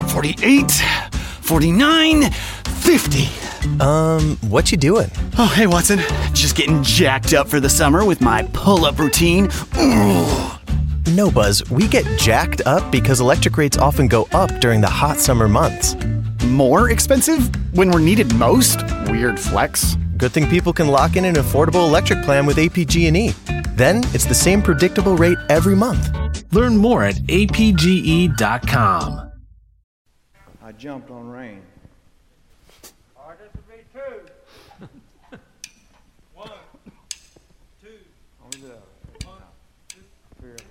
48, 49, 50. What you doing? Oh, hey, Watson. Just getting jacked up for the summer with my pull-up routine. Ooh. No, Buzz, we get jacked up because electric rates often go up during the hot summer months. More expensive when we're needed most? Weird flex. Good thing people can lock in an affordable electric plan with APG&E. Then it's the same predictable rate every month. Learn more at apge.com. I jumped on rain. All right, this will be 2. 1, 2. On the 1, 2. 3.